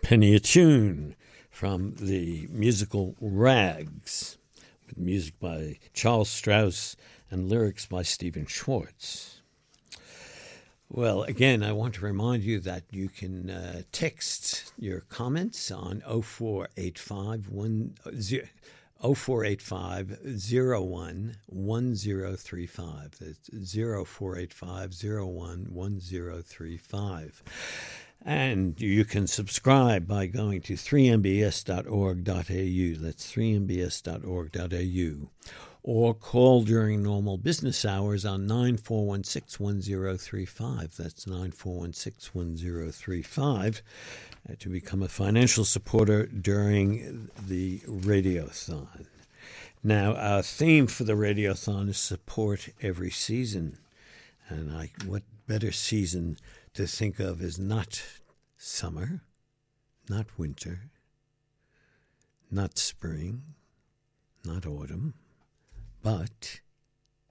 Penny a Tune from the musical Rags, with music by Charles Strauss and lyrics by Stephen Schwartz. Well, again, I want to remind you that you can text your comments on 0485 01 1035. That's 0485 01 1035. And you can subscribe by going to 3mbs.org.au. That's 3mbs.org.au. Or call during normal business hours on 9416-1035. That's 9416-1035 to become a financial supporter during the Radiothon. Now, our theme for the Radiothon is support every season. And what better season to think of is not summer, not winter, not spring, not autumn, but